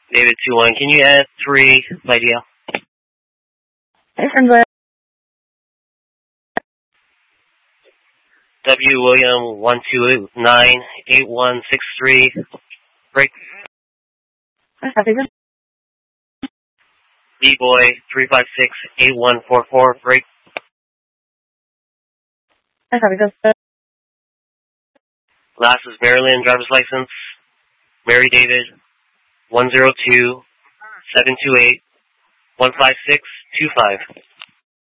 David 2-1. Can you add 3 by DL? Affirmative. W William 1298163. Break. Affirmative. B Boy 3568144. Break. Affirmative. Last is Maryland driver's license. Mary David 102-728-15625.